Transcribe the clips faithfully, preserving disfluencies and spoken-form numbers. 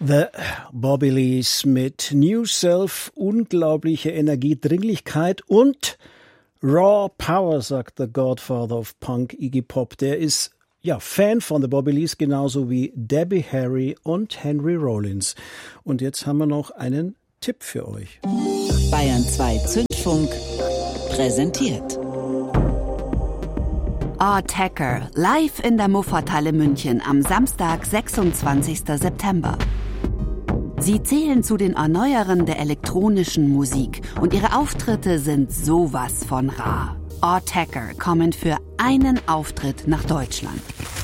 The Bobby Lees mit New Self, unglaubliche Energie, Dringlichkeit und Raw Power, sagt der Godfather of Punk, Iggy Pop. Der ist ja Fan von The Bobby Lees, genauso wie Debbie Harry und Henry Rollins. Und jetzt haben wir noch einen Tipp für euch. Bayern zwei Zündfunk präsentiert Attacker, live in der Muffathalle München am Samstag, sechsundzwanzigsten September. Sie zählen zu den Erneuerern der elektronischen Musik und ihre Auftritte sind sowas von rar. Attacker kommen für einen Auftritt nach Deutschland.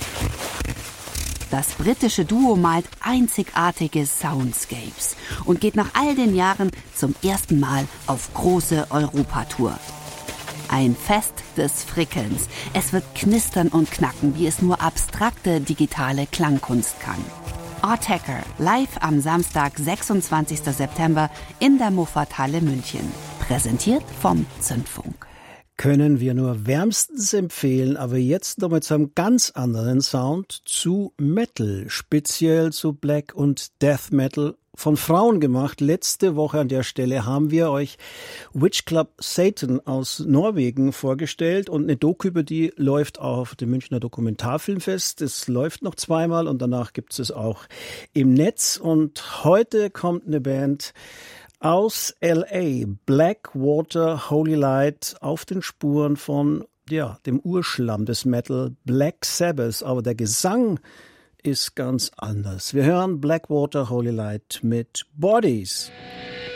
Das britische Duo malt einzigartige Soundscapes und geht nach all den Jahren zum ersten Mal auf große Europatour. Ein Fest des Frickelns. Es wird knistern und knacken, wie es nur abstrakte digitale Klangkunst kann. Attacker, live am Samstag, sechsundzwanzigsten September in der Muffathalle München. Präsentiert vom Zündfunk. Können wir nur wärmstens empfehlen, aber jetzt noch mit so einem ganz anderen Sound zu Metal, speziell zu Black und Death Metal, von Frauen gemacht. Letzte Woche an der Stelle haben wir euch Witch Club Satan aus Norwegen vorgestellt und eine Doku über die läuft auf dem Münchner Dokumentarfilmfest. Es läuft noch zweimal und danach gibt es auch im Netz. Und heute kommt eine Band aus L A, Blackwater Holy Light, auf den Spuren von ja dem Urschlamm des Metal, Black Sabbath. Aber der Gesang ist ganz anders. Wir hören Blackwater Holy Light mit Bodies.